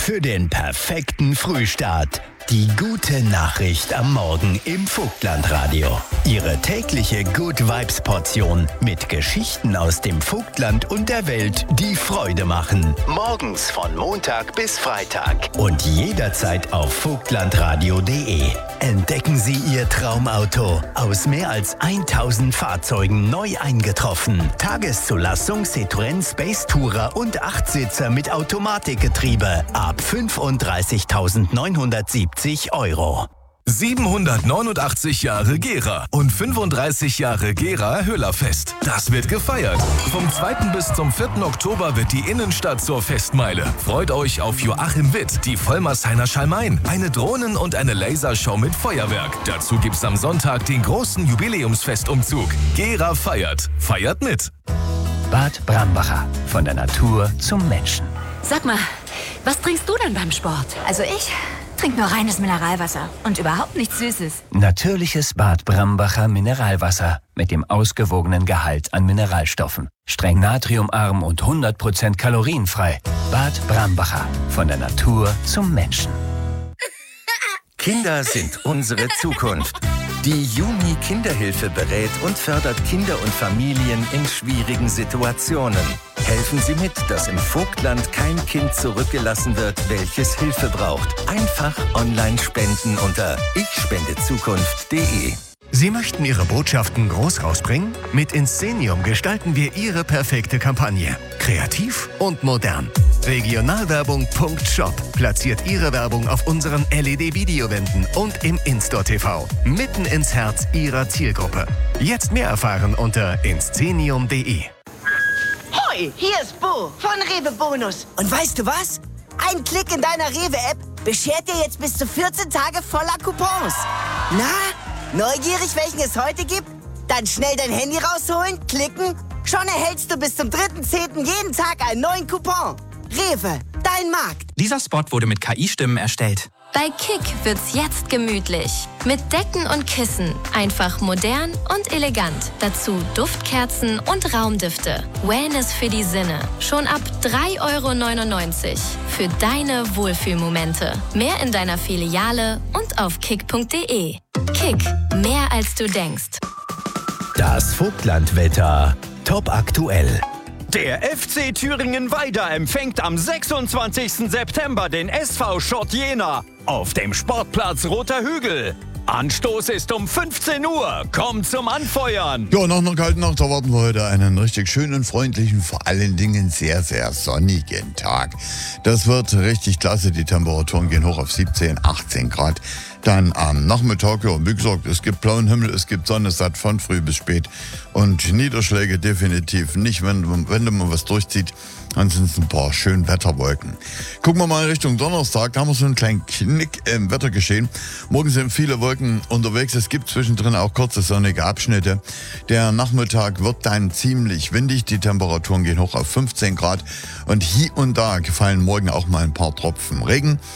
für den perfekten Frühstart. Die gute Nachricht am Morgen im Vogtlandradio. Ihre tägliche Good Vibes Portion mit Geschichten aus dem Vogtland und der Welt, die Freude machen. Morgens von Montag bis Freitag und jederzeit auf vogtlandradio.de. Entdecken Sie Ihr Traumauto. Aus mehr als 1000 Fahrzeugen neu eingetroffen. Tageszulassung Citroën Space Tourer und 8-Sitzer mit Automatikgetriebe. Ab 35.970 €. 789 Jahre Gera und 35 Jahre Gera Hüllerfest. Das wird gefeiert. Vom 2. bis zum 4. Oktober wird die Innenstadt zur Festmeile. Freut euch auf Joachim Witt, die Vollmershainer Schalmein, eine Drohnen- und eine Lasershow mit Feuerwerk. Dazu gibt's am Sonntag den großen Jubiläumsfestumzug. Gera feiert. Feiert mit. Bad Brambacher. Von der Natur zum Menschen. Sag mal, was trinkst du denn beim Sport? Also ich trinke nur reines Mineralwasser und überhaupt nichts Süßes. Natürliches Bad Brambacher Mineralwasser mit dem ausgewogenen Gehalt an Mineralstoffen. Streng natriumarm und 100% kalorienfrei. Bad Brambacher. Von der Natur zum Menschen. Kinder sind unsere Zukunft. Die Juni Kinderhilfe berät und fördert Kinder und Familien in schwierigen Situationen. Helfen Sie mit, dass im Vogtland kein Kind zurückgelassen wird, welches Hilfe braucht. Einfach online spenden unter ichspendezukunft.de. Sie möchten Ihre Botschaften groß rausbringen? Mit Inscenium gestalten wir Ihre perfekte Kampagne. Kreativ und modern. Regionalwerbung.shop platziert Ihre Werbung auf unseren LED-Videowänden und im In-Store TV. Mitten ins Herz Ihrer Zielgruppe. Jetzt mehr erfahren unter inscenium.de. Hoi, hier ist Bo von Rewe Bonus. Und weißt du was? Ein Klick in deiner Rewe-App beschert dir jetzt bis zu 14 Tage voller Coupons. Na, neugierig, welchen es heute gibt? Dann schnell dein Handy rausholen, klicken. Schon erhältst du bis zum 3.10. jeden Tag einen neuen Coupon. Rewe, dein Markt. Dieser Spot wurde mit KI-Stimmen erstellt. Bei Kick wird's jetzt gemütlich. Mit Decken und Kissen. Einfach modern und elegant. Dazu Duftkerzen und Raumdüfte. Wellness für die Sinne. Schon ab 3,99 € für deine Wohlfühlmomente. Mehr in deiner Filiale und auf kick.de. Kick, mehr als du denkst. Das Vogtlandwetter. Top aktuell. Der FC Thüringen-Weida empfängt am 26. September den SV Schott Jena auf dem Sportplatz Roter Hügel. Anstoß ist um 15 Uhr. Kommt zum Anfeuern. Ja, nach einer kalten Nacht erwarten wir heute einen richtig schönen, freundlichen, vor allen Dingen sehr, sehr sonnigen Tag. Das wird richtig klasse. Die Temperaturen gehen hoch auf 17, 18 Grad. Dann am Nachmittag, ja, wie gesagt, es gibt blauen Himmel, es gibt Sonne satt von früh bis spät. Und Niederschläge definitiv nicht, wenn man was durchzieht. Dann sind es ein paar schöne Wetterwolken. Gucken wir mal in Richtung Donnerstag, da haben wir so einen kleinen Knick im Wettergeschehen. Morgen sind viele Wolken unterwegs, es gibt zwischendrin auch kurze sonnige Abschnitte. Der Nachmittag wird dann ziemlich windig, die Temperaturen gehen hoch auf 15 Grad. Und hier und da fallen morgen auch mal ein paar Tropfen Regen.